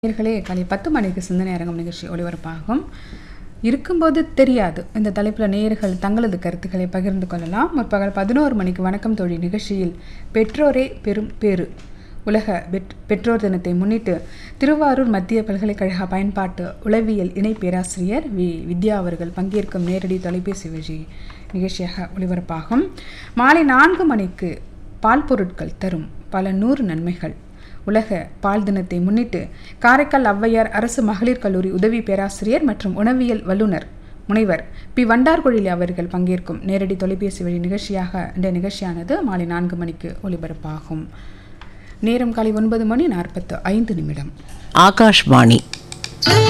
நேயர்களே, காலை 10 மணிக்கு சிந்தனை அரங்கம் நிகழ்ச்சி ஒளிபரப்பாகும். இருக்கும்போது தெரியாது இந்த தலைப்பில் நேயர்கள் தங்களது கருத்துக்களை பகிர்ந்து கொள்ளலாம். முற்பகல் 11 மணிக்கு வணக்கம் தோழி நிகழ்ச்சியில் பெற்றோரே பெரும் பேறு உலக பெற்றோர் தினத்தை முன்னிட்டு திருவாரூர் மத்திய பல்கலைக்கழக பயன்பாட்டு உளவியல் இணை பேராசிரியர் வித்யா அவர்கள் பங்கேற்கும் நேரடி தொலைபேசி வழி நிகழ்ச்சியாக ஒளிபரப்பாகும். மாலை 4 மணிக்கு பால் பொருட்கள் தரும் பல 100 நன்மைகள் உலக பால் தினத்தை முன்னிட்டு காரைக்கால் ஔவையார் அரசு மகளிர் கல்லூரி உதவி பேராசிரியர் மற்றும் உணவியல் வல்லுநர் முனைவர் பி வண்டார்குழலி அவர்கள் பங்கேற்கும் நேரடி தொலைபேசி வழி நிகழ்ச்சியாக இந்த நிகழ்ச்சியானது மாலை 4 மணிக்கு ஒலிபரப்பாகும். நேரம் காலை 9:45. ஆகாஷ்வாணி